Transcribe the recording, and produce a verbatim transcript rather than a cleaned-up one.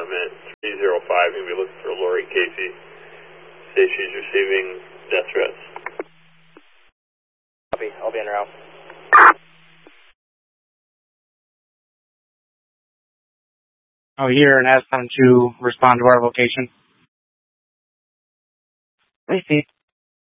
at three zero five. You'll be looking for Lori Casey. Say she's receiving death threats. Copy. I'll be en route. I'll hear and ask them to respond to our location. Receive.